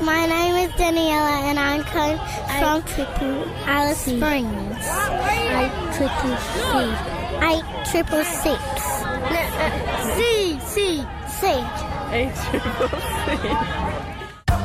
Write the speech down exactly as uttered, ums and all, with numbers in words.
My name is Daniela, and I'm coming from triple Alice Springs. I triple C. I triple six. C, C. C. A triple C.